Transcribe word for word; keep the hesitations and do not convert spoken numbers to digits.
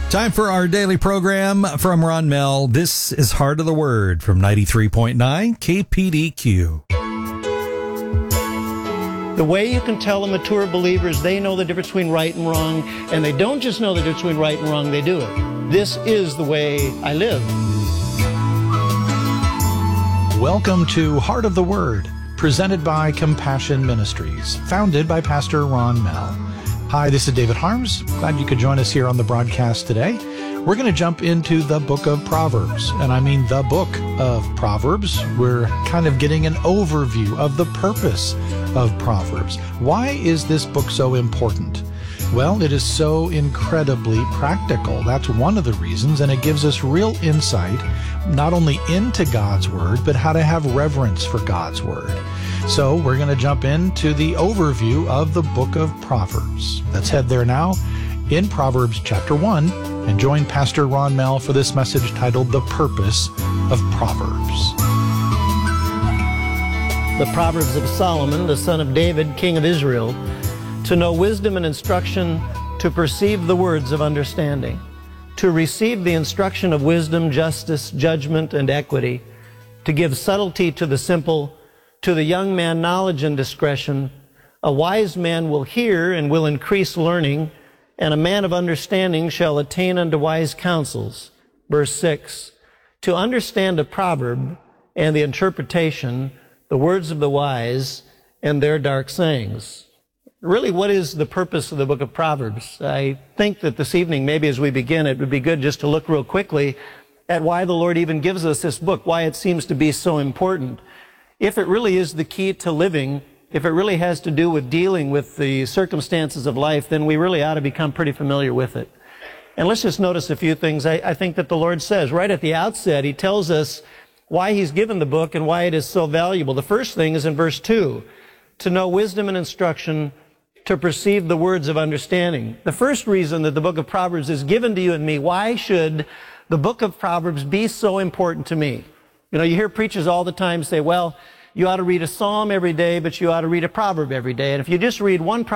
Time for our daily program from Ron Mell. This is Heart of the Word from ninety-three point nine K P D Q. The way you can tell a mature believer is they know the difference between right and wrong, and they don't just know the difference between right and wrong, they do it. This is the way I live. Welcome to Heart of the Word, presented by Compassion Ministries, founded by Pastor Ron Mell. Hi, this is David Harms. Glad you could join us here on the broadcast today. We're going to jump into the book of Proverbs, and I mean the book of Proverbs. We're kind of getting an overview of the purpose of Proverbs. Why is this book so important? Well, it is so incredibly practical. That's one of the reasons, and it gives us real insight, not only into God's Word, but how to have reverence for God's Word. So we're going to jump into the overview of the book of Proverbs. Let's head there now in Proverbs chapter one and join Pastor Ron Mell for this message titled The Purpose of Proverbs. The Proverbs of Solomon, the son of David, king of Israel, to know wisdom and instruction, to perceive the words of understanding, to receive the instruction of wisdom, justice, judgment, and equity, to give subtlety to the simple, to the young man knowledge and discretion. A wise man will hear and will increase learning, and a man of understanding shall attain unto wise counsels. Verse six, to understand a proverb and the interpretation, the words of the wise and their dark sayings. Really, what is the purpose of the book of Proverbs? I think that this evening, maybe as we begin, it would be good just to look real quickly at why the Lord even gives us this book, why it seems to be so important. If it really is the key to living, if it really has to do with dealing with the circumstances of life, then we really ought to become pretty familiar with it. And let's just notice a few things I, I think that the Lord says. Right at the outset, He tells us why He's given the book and why it is so valuable. The first thing is in verse two, to know wisdom and instruction, to perceive the words of understanding. The first reason that the book of Proverbs is given to you and me, why should the book of Proverbs be so important to me? You know, you hear preachers all the time say, well, you ought to read a psalm every day, but you ought to read a proverb every day. And if you just read one proverb